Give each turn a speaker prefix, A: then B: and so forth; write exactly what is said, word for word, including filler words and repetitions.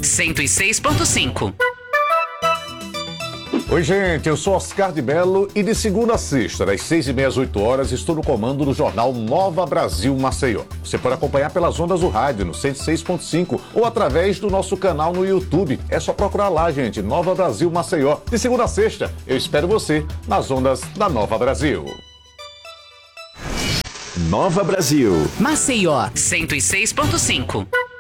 A: cento e seis ponto cinco.
B: Oi, gente, eu sou Oscar de Mello e de segunda a sexta, das seis e meia às oito horas, estou no comando do jornal Nova Brasil Maceió. Você pode acompanhar pelas ondas do rádio no cento e seis ponto cinco ou através do nosso canal no YouTube. É só procurar lá, gente, Nova Brasil Maceió. De segunda a sexta, eu espero você nas ondas da Nova Brasil.
C: Nova Brasil.
A: Maceió, cento e seis ponto cinco.